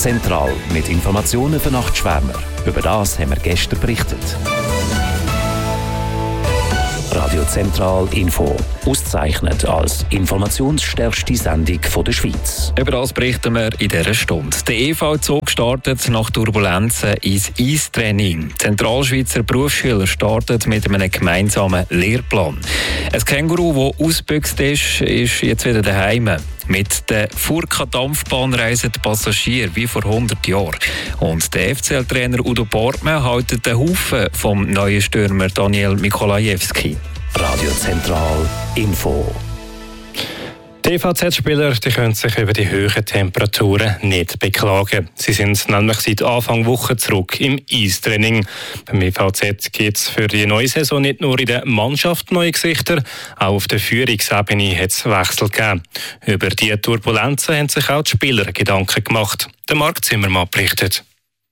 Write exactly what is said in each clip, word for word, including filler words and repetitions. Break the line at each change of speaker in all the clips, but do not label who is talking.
Zentral mit Informationen für Nachtschwärmer. Über das haben wir gestern berichtet. Radio Zentral Info. Ausgezeichnet als informationsstärkste Sendung der Schweiz.
Über das berichten wir in dieser Stunde. Der E V-Zug startet nach Turbulenzen ins Eistraining. Zentralschweizer Berufsschüler startet mit einem gemeinsamen Lehrplan. Ein Känguru, das ausgebüxt ist, ist jetzt wieder daheim. Mit der Furka-Dampfbahn reisen die Passagiere wie vor hundert Jahren. Und der F C L-Trainer Udo Portmann hält den Haufen vom neuen Stürmer Daniel Mikolajewski.
Radio Zentral Info.
Die E V Z-Spieler können sich über die hohen Temperaturen nicht beklagen. Sie sind nämlich seit Anfang Woche zurück im Eistraining. Beim E V Z gibt es für die neue Saison nicht nur in der Mannschaft neue Gesichter, auch auf der Führungsebene hat es Wechsel gegeben. Über diese Turbulenzen haben sich auch die Spieler Gedanken gemacht. Der Marc Zimmermann berichtet.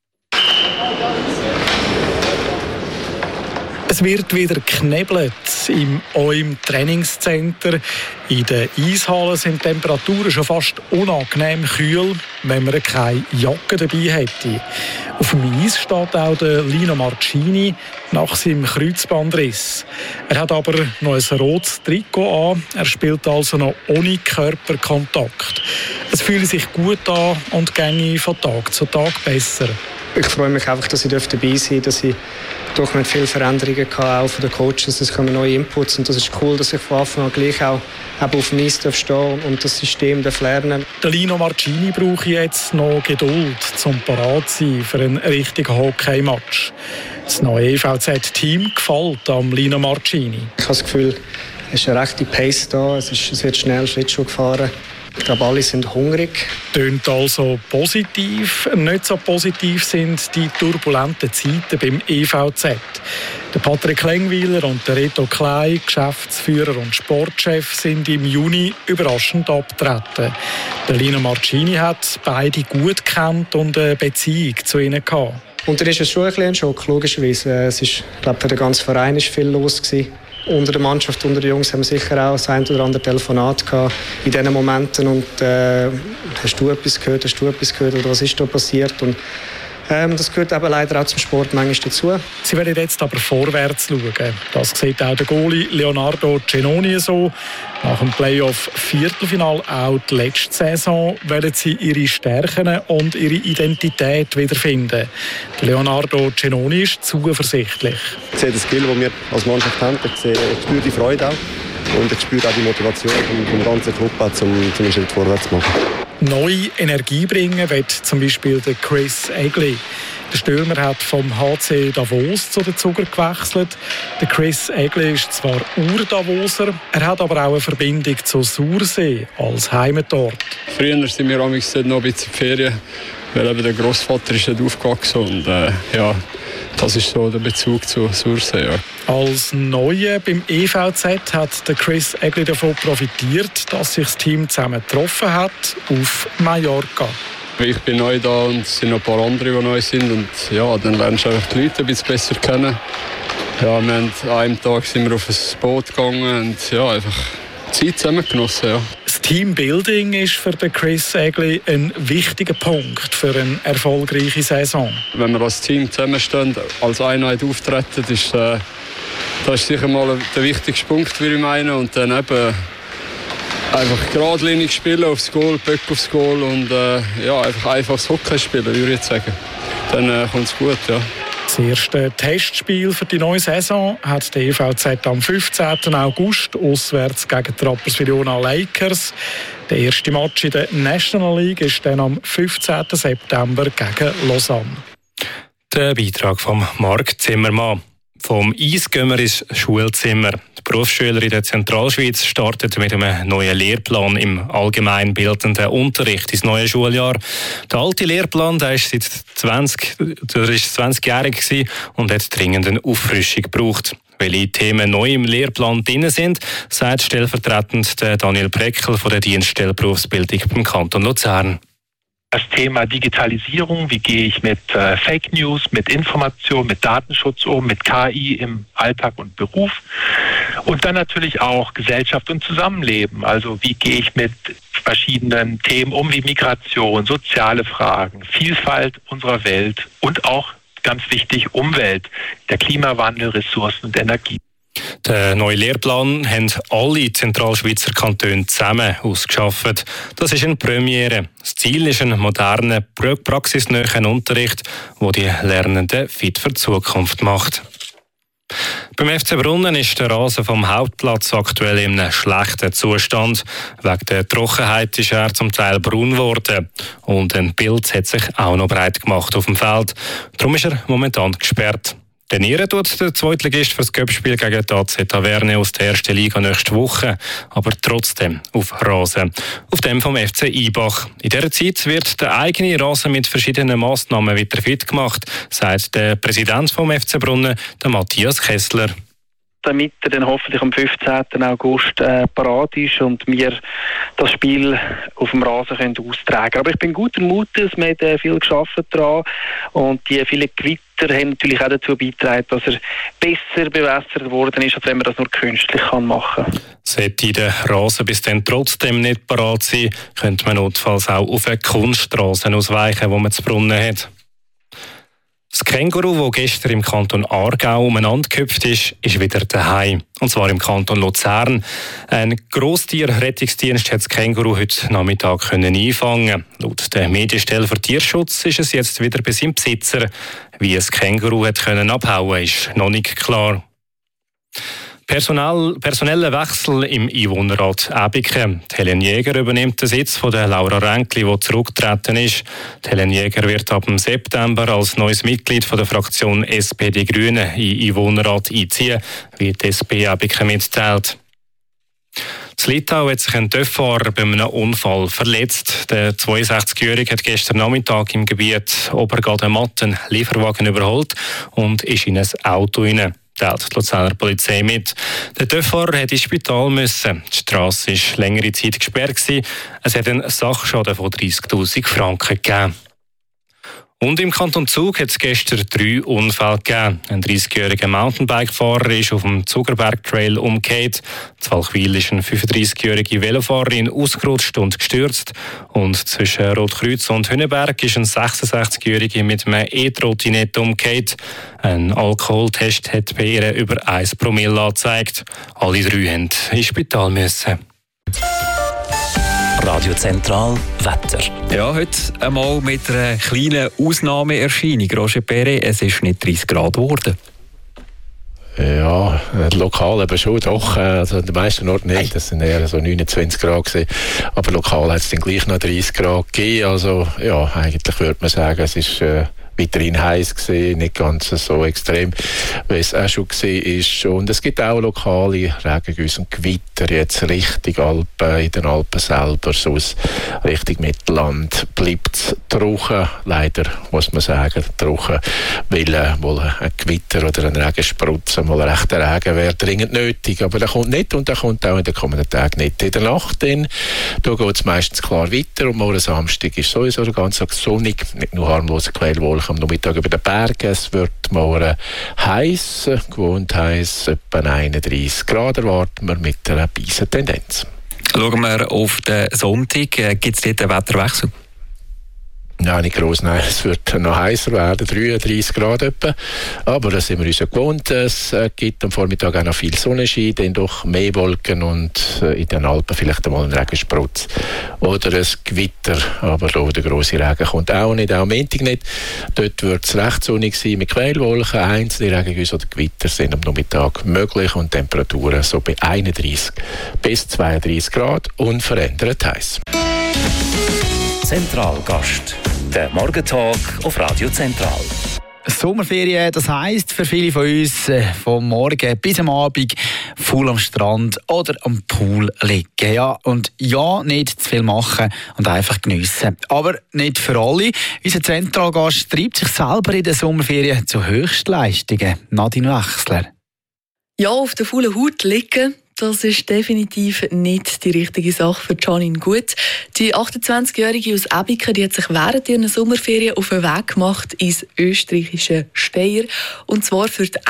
Es wird wieder geknebelt im O I M-Trainingscenter. In den Eishallen sind die Temperaturen schon fast unangenehm kühl, wenn man keine Jacke dabei hätte. Auf dem Eis steht auch der Lino Marcini nach seinem Kreuzbandriss. Er hat aber noch ein rotes Trikot an. Er spielt also noch ohne Körperkontakt. Es fühlt sich gut an und ginge von Tag zu Tag besser.
Ich freue mich einfach, dass ich dabei sein darf, dass ich doch mit vielen Veränderungen hatte, auch von den Coaches. Es kommen neue Inputs und das ist cool, dass ich von Anfang an gleich auch auf dem Eis stehen und das System lernen.
Der Lino Marcini braucht jetzt noch Geduld, um parat zu sein für einen richtigen Hockey-Match. Das neue E V Z-Team gefällt am Lino Marcini.
Ich habe das Gefühl, es ist eine rechte Pace da, es, ist, es wird schnell Schlittschuh gefahren. Ich glaube, alle sind hungrig.
Tönt also positiv. Nicht so positiv sind die turbulenten Zeiten beim E V Z. Der Patrick Lengwiler und der Reto Klein, Geschäftsführer und Sportchef, sind im Juni überraschend abgetreten. Der Lino Marcini hat beide gut gekannt und eine Beziehung zu ihnen gehabt.
Und da ist es schon ein bisschen ein Schock, logischerweise. Es ist, ich glaube, für den ganzen Verein war viel los gewesen. Unter der Mannschaft, unter den Jungs haben wir sicher auch das ein oder andere Telefonat gehabt in diesen Momenten. Und äh, hast du etwas gehört, hast du etwas gehört oder was ist da passiert? Und ähm, das gehört eben leider auch zum Sport manchmal dazu.
Sie werden jetzt aber vorwärts schauen. Das sieht auch der Goalie Leonardo Cenoni so. Nach dem Playoff-Viertelfinal auch die letzte Saison wollen sie ihre Stärken und ihre Identität wiederfinden. Leonardo Cenoni ist zuversichtlich.
Ich sehe das Skill, das wir als Mannschaft haben. Ich, sehe, ich spüre die Freude auch. Und ich spüre auch die Motivation vom ganzen Club, um einen Schritt vorwärts zu machen.
Neue Energie bringen wird zum Beispiel der Chris Egli. Der Stürmer hat vom H C Davos zu den Zuger gewechselt. Der Chris Egli ist zwar Ur-Davoser, er hat aber auch eine Verbindung zu Sursee als Heimatort.
Früher sind wir noch ein bisschen in die Ferien, weil eben der Grossvater ist dort aufgewachsen und äh, ja, das ist so der Bezug zu Sursee. Ja.
Als Neuer beim E V Z hat der Chris Egli davon profitiert, dass sich das Team zusammen getroffen hat auf Mallorca.
Ich bin neu da und es sind noch ein paar andere, die neu sind. Und ja, dann lernst du einfach die Leute ein bisschen besser kennen. Ja, wir haben, an einem Tag sind wir auf ein Boot gegangen und ja, einfach Zeit zusammen genossen. Ja.
Das Teambuilding ist für den Chris Egli ein wichtiger Punkt für eine erfolgreiche Saison.
Wenn wir als Team zusammenstehen, als Einheit auftreten, ist, äh, das ist sicher mal der wichtigste Punkt, würde ich meinen. Und dann eben einfach geradlinig spielen, aufs Goal, Böck aufs Goal und äh, ja, einfach einfaches Hockey spielen, würde ich jetzt sagen. Dann äh, kommt es gut, ja.
Das erste Testspiel für die neue Saison hat der E V Z am fünfzehnten August auswärts gegen die Rapperswil-Jona Lakers. Der erste Match in der National League ist dann am fünfzehnten September gegen Lausanne.
Der Beitrag von Marc Zimmermann. Vom Eis gehen wir ins Schulzimmer. Die Berufsschüler in der Zentralschweiz starten mit einem neuen Lehrplan im allgemeinbildenden Unterricht ins neue Schuljahr. Der alte Lehrplan der ist seit zwanzig, der ist zwanzigjährig und hat dringend eine Auffrischung gebraucht. Welche Themen neu im Lehrplan drin sind, sagt stellvertretend Daniel Breckel von der Dienststelle Berufsbildung beim Kanton Luzern.
Das Thema Digitalisierung, wie gehe ich mit äh, Fake News, mit Information, mit Datenschutz um, mit K I im Alltag und Beruf. Und dann natürlich auch Gesellschaft und Zusammenleben. Also wie gehe ich mit verschiedenen Themen um, wie Migration, soziale Fragen, Vielfalt unserer Welt und auch, ganz wichtig, Umwelt, der Klimawandel, Ressourcen und Energie.
Den neuen Lehrplan haben alle Zentralschweizer Kantone zusammen ausgeschafft. Das ist eine Premiere. Das Ziel ist ein moderner, praxisnahen Unterricht, der die Lernenden fit für die Zukunft macht. Beim F C Brunnen ist der Rasen vom Hauptplatz aktuell in einem schlechten Zustand. Wegen der Trockenheit ist er zum Teil braun geworden. Und ein Pilz hat sich auch noch breit gemacht auf dem Feld. Darum ist er momentan gesperrt. Trainieren tut der Zweitligist für das Cup-Spiel gegen die A Z Taverne aus der ersten Liga nächste Woche, aber trotzdem auf Rasen. Auf dem vom F C Ibach. In dieser Zeit wird der eigene Rasen mit verschiedenen Massnahmen wieder fit gemacht, sagt der Präsident vom F C Brunnen, der Matthias Kessler.
Damit er dann hoffentlich am fünfzehnten August äh, parat ist und wir das Spiel auf dem Rasen können austragen können. Aber ich bin guter Mutes, wir haben äh, viel gearbeitet daran und die vielen Gewitter haben natürlich auch dazu beigetragen, dass er besser bewässert geworden ist, als wenn man das nur künstlich machen kann.
Sollte der Rasen bis dann trotzdem nicht parat sein, könnte man notfalls auch auf eine Kunststrasse ausweichen, die man zu Brunnen hat. Das Känguru, das gestern im Kanton Aargau umeinander gehüpft ist, ist wieder daheim. Und zwar im Kanton Luzern. Ein Grosstierrettungsdienst hat das Känguru heute Nachmittag einfangen. Laut der Medienstelle für Tierschutz ist es jetzt wieder bei seinem Besitzer. Wie das Känguru hat können abhauen, ist noch nicht klar. Personal, personeller Wechsel im Einwohnerrat Ebiken. Helen Jäger übernimmt den Sitz von der Laura Ränkli, die zurückgetreten ist. Helen Jäger wird ab dem September als neues Mitglied von der Fraktion S P D Grüne in Einwohnerrat einziehen, wie die S P Ebiken mitteilt. In Litau hat sich ein TÜV-Fahrer bei einem Unfall verletzt. Der zweiundsechzigjährige hat gestern Nachmittag im Gebiet Obergaden-Matt einen Lieferwagen überholt und ist in ein Auto hinein. Teilt die Luzerner Polizei mit. Der TÜV-Fahrer musste ins Spital müssen. Die Strasse war längere Zeit gesperrt. Es hat einen Sachschaden von dreissigtausend Franken gegeben. Und im Kanton Zug hat es gestern drei Unfälle gegeben. Ein dreißigjähriger Mountainbike-Fahrer ist auf dem Zugerberg-Trail umgekehrt. In Walchwil ist eine fünfunddreißigjährige Velofahrerin ausgerutscht und gestürzt. Und zwischen Rotkreuz und Hünneberg ist ein sechsundsechzigjähriger mit einem E-Trottinette umgekehrt. Ein Alkoholtest hat bei ihr über ein Promille angezeigt. Alle drei mussten ins Spital müssen.
Radio Zentral Wetter.
Ja, heute einmal mit einer kleinen Ausnahmeerscheinung. Roger Perret, es ist nicht dreißig Grad geworden.
Ja, lokal eben schon, doch. Also in den meisten Orten nicht. Das sind eher so neunundzwanzig Grad gewesen. Aber lokal hat es dann gleich noch dreißig Grad gegeben. Also ja, eigentlich würde man sagen, es ist äh, weiterhin heiß gewesen, nicht ganz so extrem, wie es auch schon war. Und es gibt auch lokale Regengüsse und Gewitter jetzt Richtung Alpen, in den Alpen selber, so Richtung Mittelland bleibt es trocken. Leider muss man sagen, trocken, weil äh, wohl ein Gewitter oder ein Regensprutz, mal rechter Regen wäre dringend nötig. Aber der kommt nicht und der kommt auch in den kommenden Tagen nicht. In der Nacht dann, da geht es meistens klar weiter und morgen Samstag ist sowieso der ganze Tag sonnig, nicht nur harmlose Quellwolken am Nachmittag über den Bergen. Es wird morgen heiß, gewohnt heiß, etwa einunddreißig Grad erwarten wir mit einer weißen Tendenz.
Schauen wir auf den Sonntag. Gibt es dort einen Wetterwechsel?
Nein, nicht gross, nein. Es wird noch heißer werden, dreiunddreißig Grad etwa. Aber das sind wir uns ja gewohnt. Es gibt am Vormittag auch noch viel Sonnenschein, dann doch mehr Wolken und in den Alpen vielleicht einmal ein Regensprutz oder ein Gewitter. Aber da, der grosse Regen kommt auch nicht, auch am Montag nicht. Dort wird es recht sonnig sein mit Quellwolken. Einzelne Regengüsse oder Gewitter sind am Nachmittag möglich und Temperaturen so bei einunddreißig bis zweiunddreißig Grad unverändert heiß.
Zentralgast. Der Morgentalk auf Radio Zentral.
Sommerferien, das heisst für viele von uns äh, vom Morgen bis am Abend voll am Strand oder am Pool liegen. Ja, und ja, nicht zu viel machen und einfach geniessen. Aber nicht für alle. Unser Zentralgast treibt sich selber in den Sommerferien zu Höchstleistungen. Nadine Wechsler.
Ja, auf der faulen Haut liegen, das ist definitiv nicht die richtige Sache für Janine Gut. Die achtundzwanzigjährige aus Ebiken, die hat sich während ihrer Sommerferien auf den Weg gemacht ins österreichische Steyr. Und zwar für die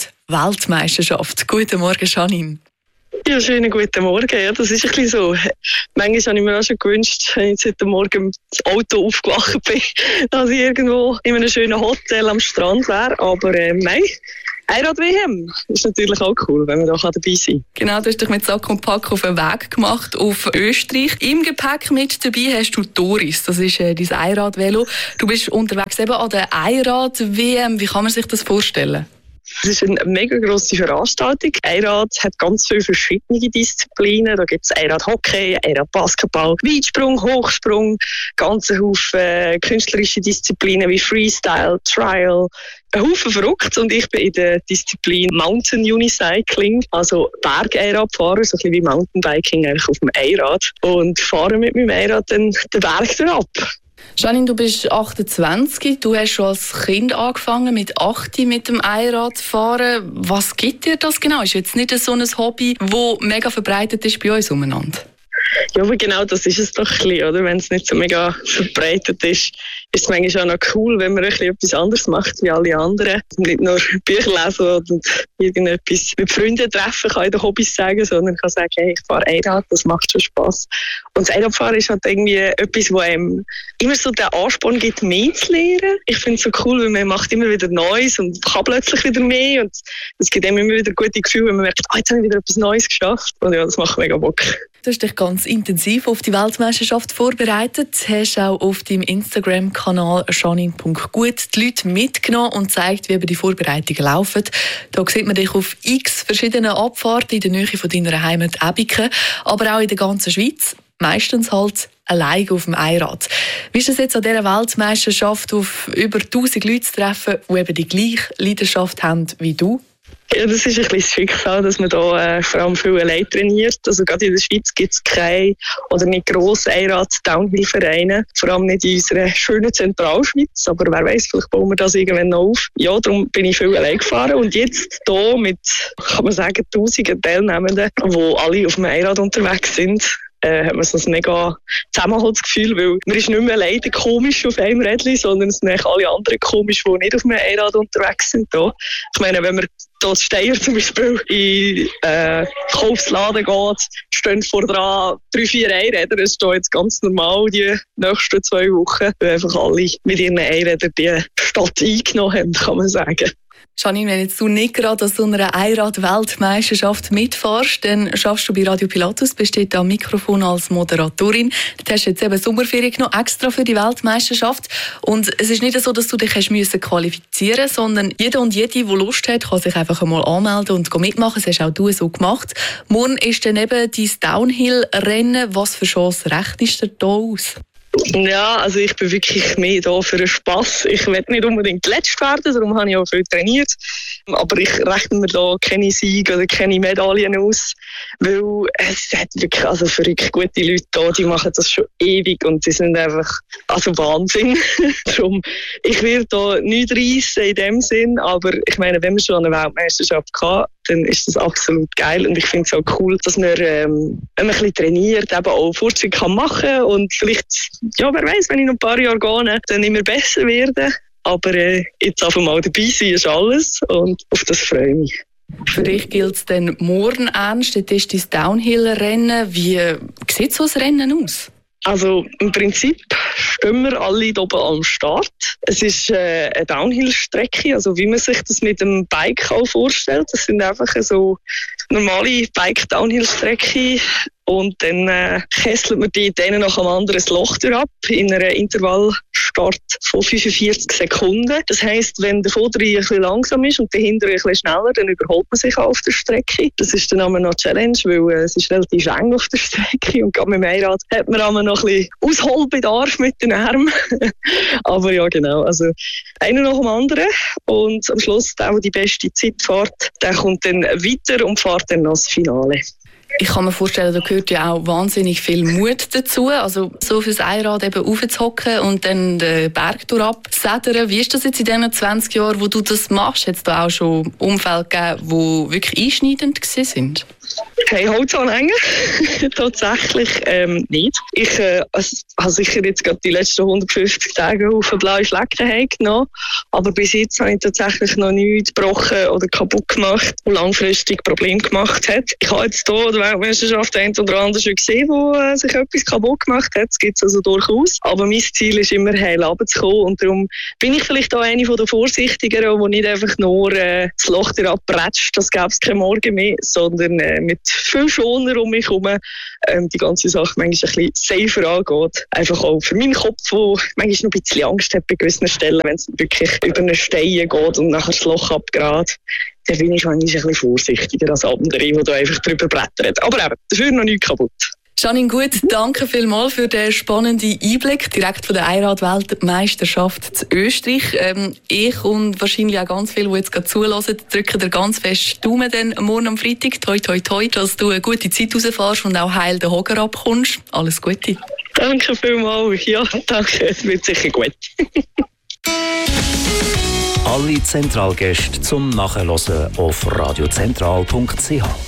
Einrad-Weltmeisterschaft. Guten Morgen, Janine.
Ja, schönen guten Morgen. Ja, das ist ein bisschen so. Manchmal habe ich mir auch schon gewünscht, wenn ich jetzt heute Morgen das Auto aufgewacht bin, dass ich irgendwo in einem schönen Hotel am Strand wäre. Aber äh, nein, Einrad-W M ist natürlich auch cool, wenn man da dabei sein kann.
Genau, du hast dich mit Sack und Pack auf den Weg gemacht auf Österreich. Im Gepäck mit dabei hast du Doris, das ist äh, dein Einrad-Velo. Du bist unterwegs eben an der Einrad-W M. Wie kann man sich das vorstellen?
Es ist eine mega grosse Veranstaltung. Einrad hat ganz viele verschiedene Disziplinen. Da gibt es Einrad-Hockey, Einrad-Basketball, Weitsprung, Hochsprung, ganze Haufen äh, künstlerische Disziplinen wie Freestyle, Trial. Ein Haufen verrückt. Und ich bin in der Disziplin Mountain Unicycling, also Berg-Einradfahren, so ein bisschen wie Mountainbiking eigentlich auf dem Einrad. Und fahre mit meinem Einrad dann den Berg ab.
Janine, du bist achtundzwanzig, du hast schon als Kind angefangen mit acht mit dem Einradfahren. Was gibt dir das genau? Ist jetzt nicht so ein Hobby, das mega verbreitet ist bei uns umeinander?
Ja, aber genau das ist es doch ein bisschen, oder? Wenn es nicht so mega verbreitet ist, ist es manchmal auch noch cool, wenn man ein bisschen etwas anderes macht wie alle anderen. Nicht nur Bücher lesen und irgendetwas mit Freunden treffen, kann ich den Hobbys sagen, sondern kann sagen, hey, ich fahre Einrad, das macht schon Spass. Und das Einradfahren ist halt irgendwie etwas, wo einem immer so den Ansporn gibt, mehr zu lernen. Ich finde es so cool, weil man macht immer wieder Neues und kann plötzlich wieder mehr. Und es gibt einem immer wieder gute Gefühle, wenn man merkt, ah, jetzt habe ich wieder etwas Neues geschafft. Und ja, das macht mega Bock.
Du hast dich ganz intensiv auf die Weltmeisterschaft vorbereitet. Du hast auch auf deinem Instagram-Kanal janine punkt gut die Leute mitgenommen und gezeigt, wie eben die Vorbereitungen laufen. Da sieht man dich auf x verschiedenen Abfahrten in der Nähe von deiner Heimat Ebiken, aber auch in der ganzen Schweiz. Meistens halt alleine auf dem Einrad. Wie ist es jetzt an dieser Weltmeisterschaft, auf über tausend Leute zu treffen, die eben die gleiche Leidenschaft haben wie du?
Ja, das ist ein bisschen das Schicksal, dass man da äh, vor allem viel allein trainiert. Also gerade in der Schweiz gibt es keine oder nicht grosse Einrad-Downhill-Vereine. Vor allem nicht in unserer schönen Zentralschweiz. Aber wer weiß, vielleicht bauen wir das irgendwann noch auf. Ja, darum bin ich viel allein gefahren. Und jetzt hier mit, kann man sagen, tausenden Teilnehmenden, die alle auf dem Einrad unterwegs sind, Äh, hat man so ein mega Zusammenhaltsgefühl, weil man ist nicht mehr alleine komisch auf einem Rädchen, sondern es sind alle anderen komisch, die nicht auf einem Einrad unterwegs sind. Da. Ich meine, wenn man hier in Steyr zum Beispiel in äh, Kaufsladen geht, stehen vor dran drei, vier Einräder. Das ist hier jetzt ganz normal die nächsten zwei Wochen, weil einfach alle mit ihren Einrädern die Stadt eingenommen haben, kann man sagen.
Janine, wenn jetzt du nicht gerade an so einer Einrad-Weltmeisterschaft mitfährst, dann schaffst du bei Radio Pilatus, bist dort am Mikrofon als Moderatorin. Du hast jetzt eben Sommerferien genommen, extra für die Weltmeisterschaft. Und es ist nicht so, dass du dich hast müssen qualifizieren musst, sondern jeder und jede, der Lust hat, kann sich einfach einmal anmelden und mitmachen. Das hast auch du so gemacht. Morgen ist dann eben dein Downhill-Rennen. Was für Chancen rechnest du da aus?
Ja, also ich bin wirklich mehr da für den Spass. Ich will nicht unbedingt geletzt werden, darum habe ich auch viel trainiert. Aber ich rechne mir da keine Siege oder keine Medaillen aus, weil es hat wirklich also verrückt gute Leute da, die machen das schon ewig und sie sind einfach also Wahnsinn. Darum, ich werde da nichts reissen in dem Sinn, aber ich meine, wenn man schon eine Weltmeisterschaft hat, dann ist das absolut geil und ich finde es auch cool, dass man, ähm, wenn man ein bisschen trainiert, eben auch Fortschritt kann machen und vielleicht, ja, wer weiß, wenn ich noch ein paar Jahre gehe, dann immer besser werden. Aber äh, jetzt einfach mal dabei sein ist alles und auf das freue ich mich.
Für dich gilt es dann morgen ernst, das ist dein Downhill-Rennen. Wie sieht so ein Rennen aus?
Also im Prinzip stehen wir alle hier oben am Start. Es ist äh, eine Downhill-Strecke, also wie man sich das mit dem Bike auch vorstellt. Das sind einfach so normale Bike-Downhill-Strecke. Und dann äh, kesselt man die denen nach einem anderen Loch ab in einer Intervallstart von fünfundvierzig Sekunden. Das heisst, wenn der Vordere ein bisschen langsam ist und der Hintere ein bisschen schneller, dann überholt man sich auf der Strecke. Das ist dann noch Challenge, weil äh, es ist relativ eng auf der Strecke und gerade mit dem Einrad hat man noch ein bisschen Ausholbedarf mit den Armen. Aber ja, genau, also einer nach dem anderen und am Schluss der, der die beste Zeit fährt, der kommt dann weiter und fährt dann noch das Finale.
Ich kann mir vorstellen, da gehört ja auch wahnsinnig viel Mut dazu. Also so fürs Einrad eben raufzuhocken und dann den Berg durchzusedern. Wie ist das jetzt in diesen zwanzig Jahren, wo du das machst? Hat es da auch schon Umfälle gegeben, die wirklich einschneidend waren?
Hey, Holz anhängen? Tatsächlich ähm, nicht. Ich äh, also, habe sicher jetzt gerade die letzten hundertfünfzig Tage auf blaue Flecken genommen, aber bis jetzt habe ich tatsächlich noch nichts gebrochen oder kaputt gemacht, was langfristig Probleme gemacht hat. Ich habe jetzt hier der Weltmeisterschaft ein oder andere schon gesehen, wo äh, sich etwas kaputt gemacht hat. Das gibt es also durchaus. Aber mein Ziel ist immer, heil runterzukommen, und darum bin ich vielleicht auch eine der Vorsichtigeren, die nicht einfach nur äh, das Loch abbretscht, das gäbe es keinen Morgen mehr, sondern äh, mit viel Schoner um mich herum ähm, die ganze Sache manchmal ein bisschen safer angeht. Einfach auch für meinen Kopf, der manchmal noch ein bisschen Angst hat bei gewissen Stellen, wenn es wirklich über eine Steine geht und nachher das Loch abgerät. Dann bin ich manchmal ein bisschen vorsichtiger als andere, die da einfach drüber brettern. Aber eben, dafür noch nichts kaputt.
Janine Gut, danke vielmals für den spannenden Einblick direkt von der Einrad-Weltmeisterschaft zu Österreich. Ähm, ich und wahrscheinlich auch ganz viele, die jetzt gerade zulassen, drücken dir ganz fest Daumen dann morgen am Freitag. Toi, toi, toi, dass du eine gute Zeit rausfährst und auch heil den Hocker abkommst. Alles Gute.
Danke vielmals. Ja, danke. Es wird sicher gut.
Alle Zentralgäste zum Nachhören auf radiozentral punkt c h.